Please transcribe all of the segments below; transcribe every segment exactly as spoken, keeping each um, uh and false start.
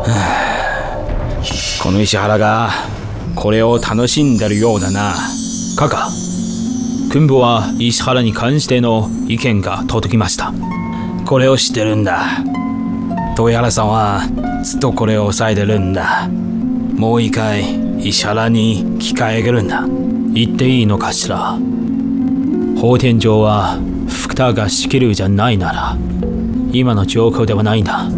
この石原がこれを楽しんでるようだな。 カカ、君部は石原に関しての意見が届きました。 これを知ってるんだ。遠原さんはずっとこれを抑えてるんだ。もう一回石原に聞かえるんだ。 言っていいのかしら。法天上は福田が仕切るじゃないなら今の状況ではないんだ。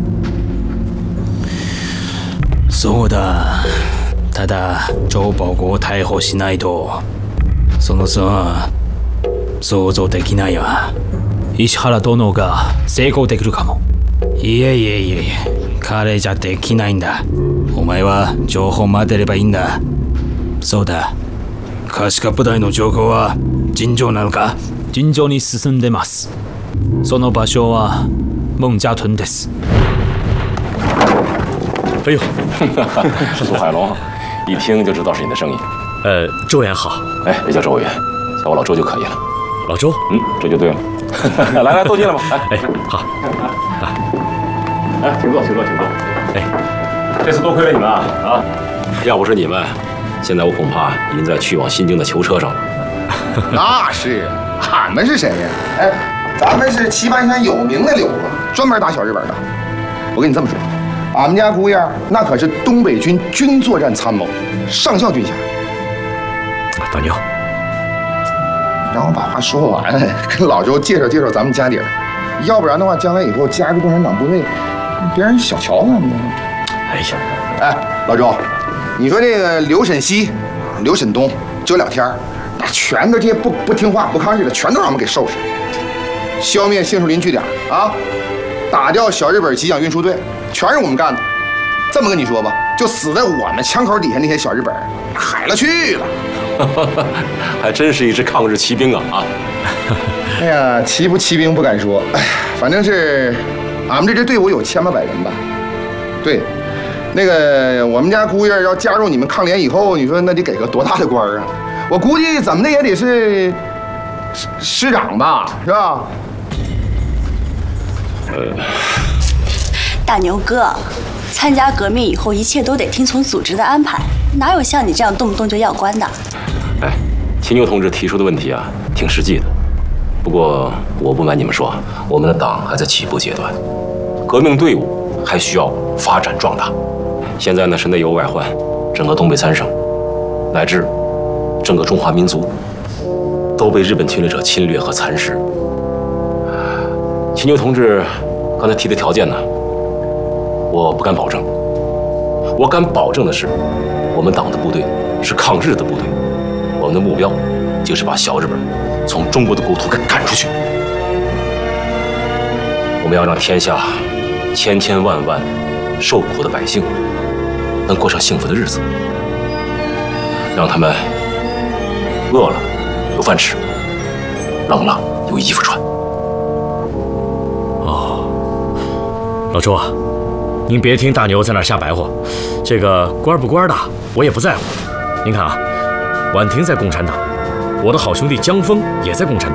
そうだ。ただ張保護を逮捕しないとその分想像できないわ。 石原殿が成功できるかも。 いえいえいえ、彼じゃできないんだ。お前は情報待てればいいんだ。そうだ、可視化部隊の状況は尋常なのか？ 尋常に進んでます。その場所は孟家屯です。 哎呦，是苏海龙，一听就知道是你的声音。 呃，周元好。 哎，别叫周元，叫我老周就可以了。 老周， 嗯，这就对了。来来，都进来吧。 哎，哎，好。 哎，请坐，请坐，请坐。 哎， 这次多亏了你们啊啊！要不是你们，现在我恐怕已经在去往新京的囚车上了。 那是，俺们是谁呀？哎，咱们是棋盘山有名的柳子，专门打小日本的。我跟你这么说，俺们家姑爷那可是东北军军作战参谋，上校军衔。 大牛， 让我把话说完，跟老周介绍介绍咱们家底儿，要不然的话，将来以后加入共产党部队，别人小瞧咱们呢。 哎呀， 哎，老周，你说这个刘沈西、刘沈东这两天，那全都这些不不听话、不抗日的，全都让我们给收拾，消灭杏树林据点啊，打掉小日本机枪运输队，全是我们干的。这么跟你说吧，就死在我们枪口底下那些小日本，海了去了。 还真是一支抗日骑兵啊啊！ 哎呀，骑不骑兵不敢说，哎，反正是俺们这支队伍有千八百人吧。对，那个我们家姑爷要加入你们抗联以后，你说那得给个多大的官啊？我估计怎么的也得是师师长吧，是吧？ 呃， 大牛哥，参加革命以后，一切都得听从组织的安排，哪有像你这样动不动就要官的？ 哎，秦牛同志提出的问题啊，挺实际的。不过我不瞒你们说，我们的党还在起步阶段，革命队伍还需要发展壮大。现在呢是内忧外患，整个东北三省，乃至整个中华民族，都被日本侵略者侵略和蚕食。秦牛同志刚才提的条件呢，我不敢保证。我敢保证的是，我们党的部队是抗日的部队，我们的目标就是把小日本从中国的国土给赶出去。我们要让天下千千万万受苦的百姓能过上幸福的日子，让他们饿了有饭吃，冷了有衣服穿。 哦，老周啊，您别听大牛在那儿瞎白话，这个官不官的我也不在乎。您看啊，婉婷在共产党，我的好兄弟江峰也在共产党。